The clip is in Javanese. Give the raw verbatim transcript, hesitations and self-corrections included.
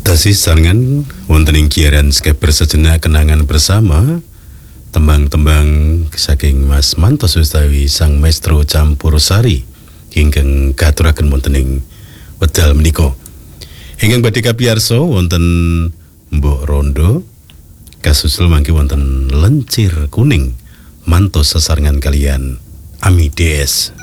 Tasih sarengan wonten ing kiaran Skaper Sejenak Kenangan Bersama, tembang-tembang saking Mas Mantos utawi Sang Maestro Campurasari ingkang katuraken wonten ing wekdal menika. Ingkang badhe kapiyarsa wonten Mbok Rondo kasusul mangke wonten Lencir Kuning mantos sesarengan kalian Ami D S.